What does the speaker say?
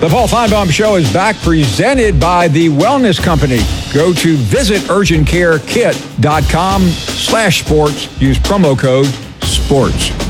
The Paul Feinbaum Show is back, presented by the Wellness Company. Go to visiturgentcarekit.com/sports. Use promo code SPORTS.